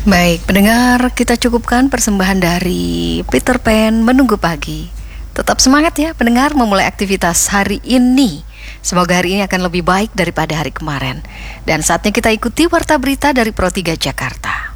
Baik, pendengar, kita cukupkan persembahan dari Peter Pan Menunggu Pagi. Tetap semangat ya pendengar memulai aktivitas hari ini. Semoga hari ini akan lebih baik daripada hari kemarin. Dan saatnya kita ikuti warta berita dari Pro 3 Jakarta.